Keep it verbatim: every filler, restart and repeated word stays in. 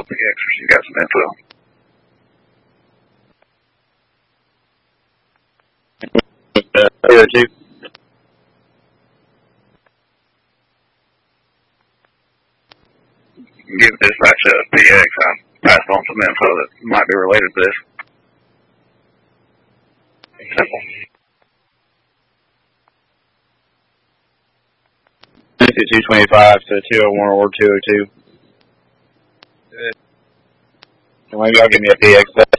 tell P X she's got some info. Uh, zero two. Give dispatch to P X. I passed on some info that might be related to this. Simple. two twenty-five to two oh one or two oh two. Good. Well, y'all give me a P X.